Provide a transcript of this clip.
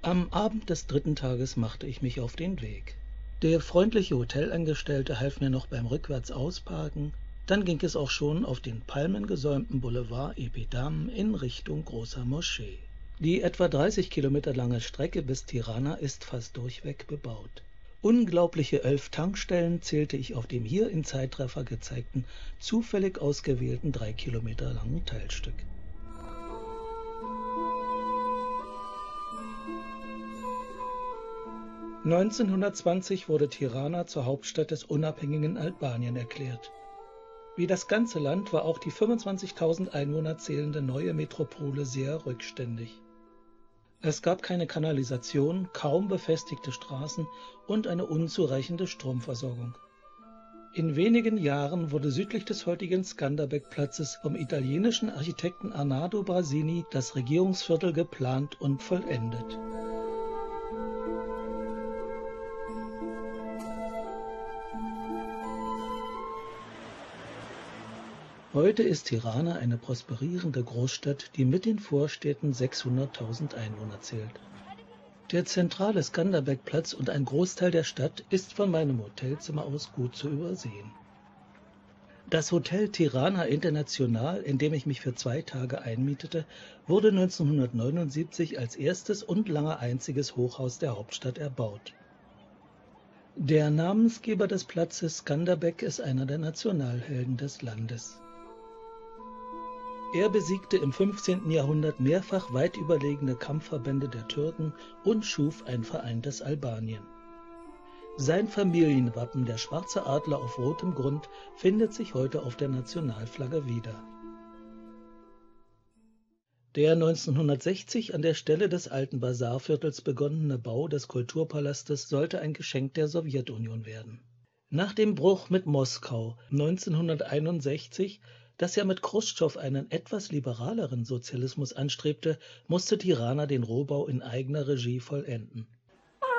Am Abend des dritten Tages machte ich mich auf den Weg. Der freundliche Hotelangestellte half mir noch beim Rückwärtsausparken, dann ging es auch schon auf den palmengesäumten Boulevard Epidam in Richtung Großer Moschee. Die etwa 30 Kilometer lange Strecke bis Tirana ist fast durchweg bebaut. Unglaubliche 11 Tankstellen zählte ich auf dem hier in Zeitraffer gezeigten, zufällig ausgewählten 3 Kilometer langen Teilstück. (1920) wurde Tirana zur Hauptstadt des unabhängigen Albanien erklärt. Wie das ganze Land war auch die 25.000 Einwohner zählende neue Metropole sehr rückständig. Es gab keine Kanalisation, kaum befestigte Straßen und eine unzureichende Stromversorgung. In wenigen Jahren wurde südlich des heutigen Skanderbeg-Platzes vom italienischen Architekten Arnaldo Brasini das Regierungsviertel geplant und vollendet. Heute ist Tirana eine prosperierende Großstadt, die mit den Vorstädten 600.000 Einwohner zählt. Der zentrale Skanderbeg-Platz und ein Großteil der Stadt ist von meinem Hotelzimmer aus gut zu übersehen. Das Hotel Tirana International, in dem ich mich für 2 Tage einmietete, wurde 1979 als erstes und lange einziges Hochhaus der Hauptstadt erbaut. Der Namensgeber des Platzes Skanderbeg ist einer der Nationalhelden des Landes. Er besiegte im 15. Jahrhundert mehrfach weit überlegene Kampfverbände der Türken und schuf ein vereintes Albanien. Sein Familienwappen, der schwarze Adler auf rotem Grund, findet sich heute auf der Nationalflagge wieder. Der 1960 an der Stelle des alten Basarviertels begonnene Bau des Kulturpalastes sollte ein Geschenk der Sowjetunion werden. Nach dem Bruch mit Moskau 1961, das ja mit Chruschtschow einen etwas liberaleren Sozialismus anstrebte, musste Tirana den Rohbau in eigener Regie vollenden.